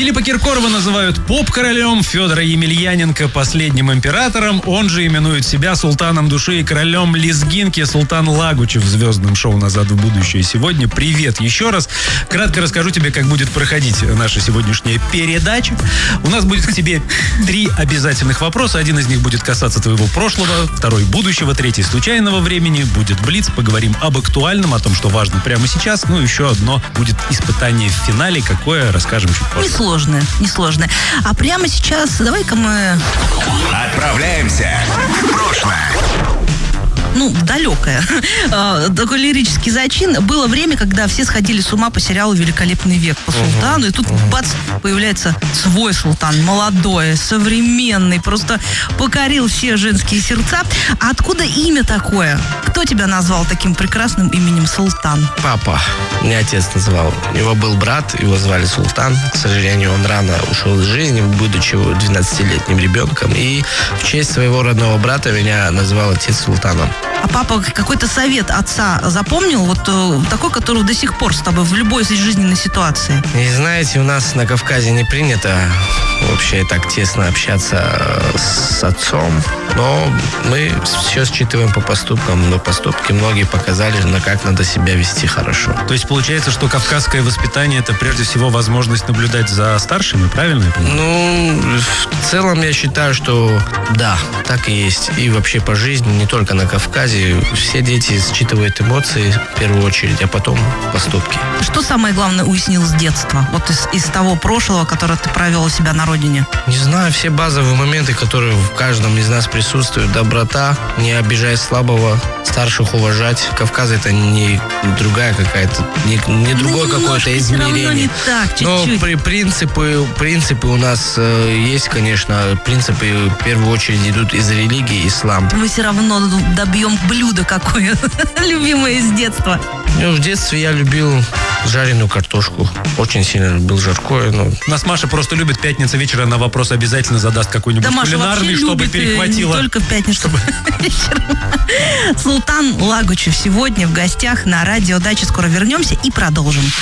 Филиппа Киркорова называют поп-королем, Федора Емельяненко последним императором. Он же именует себя султаном души и королем лезгинки. Султан Лагучев в звездном шоу «Назад в будущее» сегодня. Привет еще раз. Кратко расскажу тебе, как будет проходить наша сегодняшняя передача. У нас будет к тебе 3 обязательных вопроса. Один из них будет касаться твоего прошлого, второй будущего, третий случайного времени. Будет блиц, поговорим об актуальном, о том, что важно прямо сейчас. Ну, еще одно будет испытание в финале, какое расскажем чуть позже. Несложное. А прямо сейчас давай-ка мы... Отправляемся в прошлое. Далекое. Такой лирический зачин. Было время, когда все сходили с ума по сериалу «Великолепный век» по султану. И тут, бац, появляется свой султан. Молодой, современный. Просто покорил все женские сердца. А откуда имя такое? Кто тебя назвал таким прекрасным именем Султан? Папа. Меня отец называл. У него был брат, его звали Султан. К сожалению, он рано ушел из жизни, будучи 12-летним ребенком. И в честь своего родного брата меня называл отец Султаном. А папа какой-то совет отца запомнил? Такой, который до сих пор с тобой в любой жизненной ситуации. И знаете, у нас на Кавказе не принято вообще так тесно общаться с отцом. Но мы все считываем по поступкам. Но поступки многие показали, как надо себя вести хорошо. То есть получается, что кавказское воспитание — это прежде всего возможность наблюдать за старшими, правильно я понимаю? В целом я считаю, что да, так и есть. И вообще по жизни, не только на Кавказе, все дети считывают эмоции в первую очередь, а потом поступки. Что самое главное уяснил с детства? Из того прошлого, которое ты провел у себя на родине? Не знаю, все базовые моменты, которые в каждом из нас присутствуют. Доброта, не обижай слабого, старших уважать. Кавказ — это не другая какая-то, не другое какое-то измерение. Не так, чуть-чуть. Но принципы у нас есть, конечно. Принципы в первую очередь идут из религии, ислам. Мы все равно добьем блюдо какое любимое из детства. В детстве я любил жареную картошку. Очень сильно любил жаркое. Нас Маша просто любит. Пятница вечера, на вопрос обязательно задаст какой-нибудь кулинарный, чтобы перехватило. Не только в пятницу вечером. Султан Лагучев сегодня в гостях на радио Дача. Скоро вернемся и продолжим.